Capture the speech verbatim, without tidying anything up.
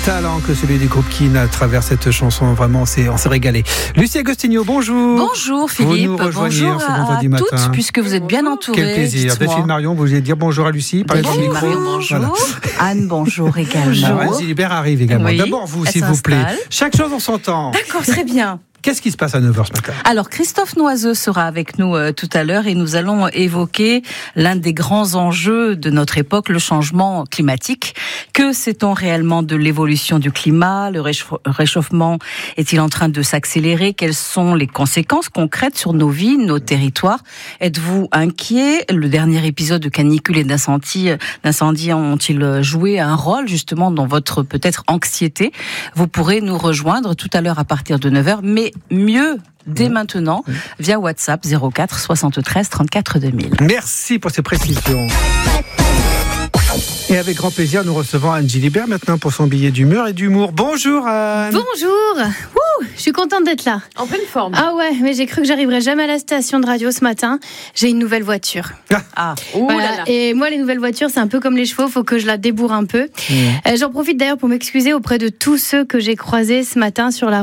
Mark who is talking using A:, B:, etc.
A: talent que celui du groupe Keane à travers cette chanson. Vraiment, on s'est, on s'est régalé. Lucie Agostinho, bonjour.
B: Bonjour Philippe,
A: vous nous rejoignez
B: bonjour
A: ce
B: à,
A: vendredi
B: à
A: matin.
B: toutes, puisque vous êtes bien entourés.
A: Quel plaisir. Delphine Marion, vous voulez dire bonjour à Lucie, parlez dans le micro.
B: Marion, bonjour.
A: Voilà.
B: Anne, bonjour également.
A: Anne Gilbert arrive également.
B: Oui,
A: D'abord vous,
B: elle
A: s'il vous plaît.
B: s'installe.
A: Chaque chose en son temps.
B: D'accord, très bien.
A: Qu'est-ce qui se passe à neuf heures ce matin ?
B: Alors, Christophe Noiseux sera avec nous euh, tout à l'heure et nous allons évoquer l'un des grands enjeux de notre époque, le changement climatique. Que sait-on réellement de l'évolution du climat ? Le réchauffe- réchauffement est-il en train de s'accélérer ? Quelles sont les conséquences concrètes sur nos vies, nos territoires ? Êtes-vous inquiet ? Le dernier épisode de canicule et d'incendie, d'incendie ont-ils joué un rôle justement dans votre peut-être anxiété ? Vous pourrez nous rejoindre tout à l'heure à partir de neuf heures, mais mieux dès maintenant via WhatsApp zéro quatre soixante-treize trente-quatre deux mille.
A: Merci pour ces précisions. Et avec grand plaisir, nous recevons Anne Gilibert maintenant pour son billet d'humeur et d'humour. Bonjour Anne.
C: Bonjour. Ouh, je suis contente d'être là.
D: En pleine forme.
C: Ah ouais, mais j'ai cru que j'arriverais jamais à la station de radio ce matin. J'ai une nouvelle voiture.
B: Ah,
D: Ouh
C: Voilà.
D: là là.
C: Et moi, les nouvelles voitures, c'est un peu comme les chevaux, faut que je la débourre un peu.
A: Mmh.
C: Euh, j'en profite d'ailleurs pour m'excuser auprès de tous ceux que j'ai croisés ce matin sur la